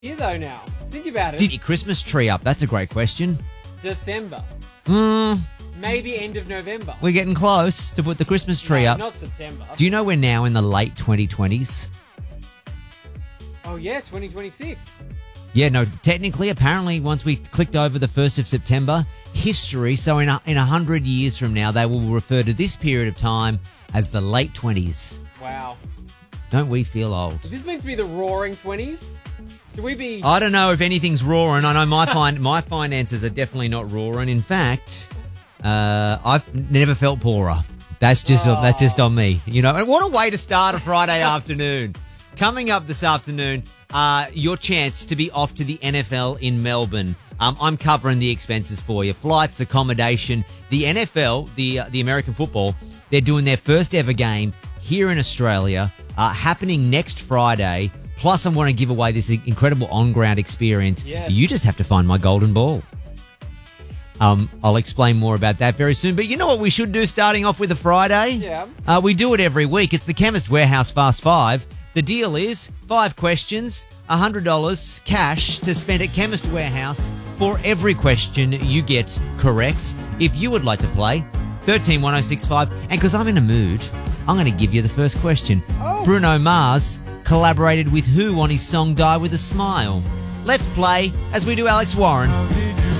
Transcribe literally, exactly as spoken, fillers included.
Here though now. Think about it. Did your Christmas tree up? That's a great question. December. Hmm. Maybe end of November. We're getting close to put the Christmas tree no, up. Not September. Do you know we're now in the late twenty twenties? Oh yeah, twenty twenty-six. Yeah, no, technically, apparently, once we clicked over the first of September, history, so in a, in a hundred years from now, they will refer to this period of time as the late twenties. Wow. Don't we feel old? Is this meant to be the roaring twenties? Should we be... I don't know if anything's roaring. I know my fin- my finances are definitely not roaring. In fact, uh, I've never felt poorer. That's just Oh. that's just on me. You know, and what a way to start a Friday afternoon. Coming up this afternoon, uh, your chance to be off to the N F L in Melbourne. Um, I'm covering the expenses for you. Flights, accommodation. The N F L, the uh, the American football, they're doing their first ever game here in Australia, uh, happening next Friday. Plus, I want to give away this incredible on-ground experience. Yes. You just have to find my golden ball. Um, I'll explain more about that very soon. But you know what we should do starting off with a Friday? Yeah. Uh, we do it every week. It's the Chemist Warehouse Fast Five. The deal is five questions, one hundred dollars cash to spend at Chemist Warehouse for every question you get correct. If you would like to play, thirteen one oh six five. And because I'm in a mood, I'm going to give you the first question. Oh. Bruno Mars collaborated with who on his song Die With a Smile? Let's play as we do Alex Warren.